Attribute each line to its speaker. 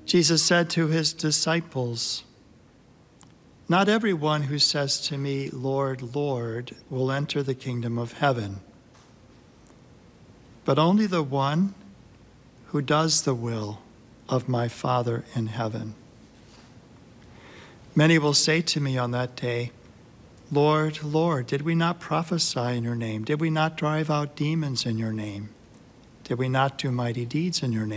Speaker 1: Jesus said to his disciples, "Not everyone who says to me, 'Lord, Lord,' will enter the kingdom of heaven, but only the one who does the will of my Father in heaven. Many will say to me on that day, 'Lord, Lord, did we not prophesy in your name? Did we not drive out demons in your name? Did we not do mighty deeds in your name?'